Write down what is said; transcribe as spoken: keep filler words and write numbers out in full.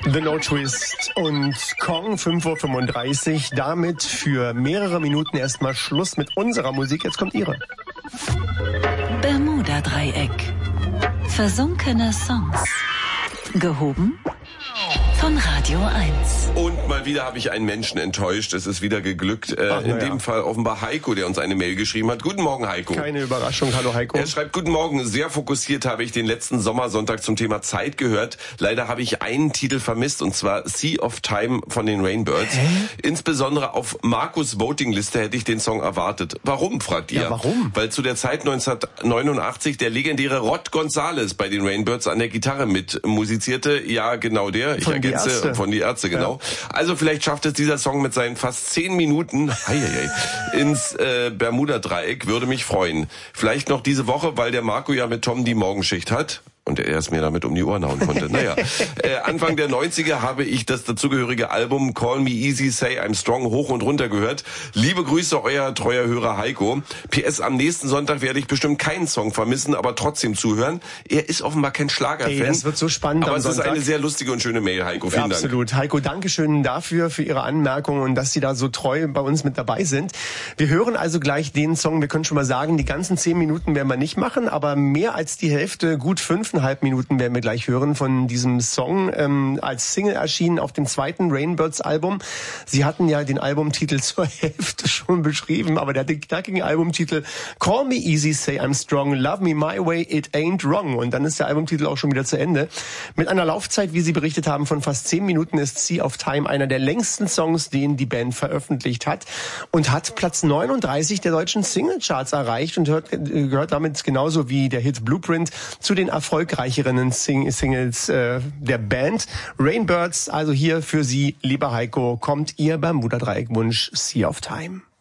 The No Twist und Kong, fünf Uhr fünfunddreißig. Damit für mehrere Minuten erstmal Schluss mit unserer Musik. Jetzt kommt ihre. Bermuda-Dreieck. Versunkene Songs. Gehoben von Radio eins. Und mal wieder habe ich einen Menschen enttäuscht. Es ist wieder geglückt. Äh, Ach, in ja. dem Fall offenbar Heiko, der uns eine Mail geschrieben hat. Guten Morgen, Heiko. Keine Überraschung. Hallo, Heiko. Er schreibt, guten Morgen. Sehr fokussiert habe ich den letzten Sommersonntag zum Thema Zeit gehört. Leider habe ich einen Titel vermisst, und zwar Sea of Time von den Rainbirds. Hä? Insbesondere auf Markus' Voting-Liste hätte ich den Song erwartet. Warum, fragt ihr? Ja, warum? Weil zu der Zeit neunzehnhundertneunundachtzig der legendäre Rod Gonzales bei den Rainbirds an der Gitarre mit musizierte. Ja, genau der. Ich Von die ergänze, Ärzte. von die Ärzte, genau. Ja. Also vielleicht schafft es dieser Song mit seinen fast zehn Minuten hei, hei, hei, ins äh, Bermuda-Dreieck. Würde mich freuen. Vielleicht noch diese Woche, weil der Marco ja mit Tom die Morgenschicht hat. Und er es mir damit um die Ohren hauen konnte. Naja, äh, Anfang der neunziger habe ich das dazugehörige Album Call Me Easy, Say I'm Strong hoch und runter gehört. Liebe Grüße, euer treuer Hörer Heiko. P S, am nächsten Sonntag werde ich bestimmt keinen Song vermissen, aber trotzdem zuhören. Er ist offenbar kein Schlagerfan. Ey, das wird so spannend aber am es ist Sonntag. eine sehr lustige und schöne Mail, Heiko. Vielen ja, Dank. absolut. Heiko, Dankeschön dafür, für Ihre Anmerkungen und dass Sie da so treu bei uns mit dabei sind. Wir hören also gleich den Song. Wir können schon mal sagen, die ganzen zehn Minuten werden wir nicht machen, aber mehr als die Hälfte, gut fünfeinhalb Minuten werden wir gleich hören von diesem Song, ähm, als Single erschienen auf dem zweiten Rainbirds Album. Sie hatten ja den Albumtitel zur Hälfte schon beschrieben, aber der knackige Albumtitel Call Me Easy, Say I'm Strong, Love Me My Way, It Ain't Wrong. Und dann ist der Albumtitel auch schon wieder zu Ende. Mit einer Laufzeit, wie Sie berichtet haben, von fast zehn Minuten ist Sea of Time einer der längsten Songs, den die Band veröffentlicht hat und hat Platz neununddreißig der deutschen Singlecharts erreicht und hört, gehört damit genauso wie der Hit Blueprint zu den erfolgreicheren Singles äh, der Band. Rainbirds, also hier für Sie, lieber Heiko, kommt Ihr Bermuda-Dreieck-Wunsch Sea of Time.